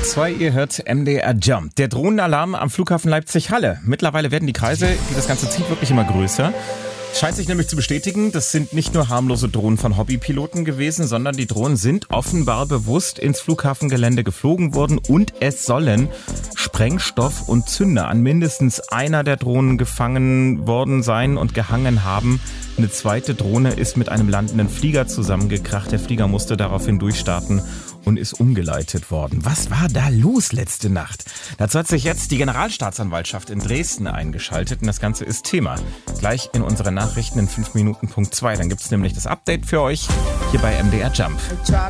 8:02, ihr hört MDR Jump. Der Drohnenalarm am Flughafen Leipzig-Halle. Mittlerweile werden die Kreise, die das Ganze zieht, wirklich immer größer. Scheint sich nämlich zu bestätigen, das sind nicht nur harmlose Drohnen von Hobbypiloten gewesen, sondern die Drohnen sind offenbar bewusst ins Flughafengelände geflogen worden und es sollen Sprengstoff und Zünder an mindestens einer der Drohnen gefangen worden sein und gehangen haben. Eine zweite Drohne ist mit einem landenden Flieger zusammengekracht. Der Flieger musste daraufhin durchstarten und ist umgeleitet worden. Was war da los letzte Nacht? Dazu hat sich jetzt die Generalstaatsanwaltschaft in Dresden eingeschaltet und das Ganze ist Thema. Gleich in unseren Nachrichten in 5 Minuten Punkt 2. Dann gibt's nämlich das Update für euch hier bei MDR Jump.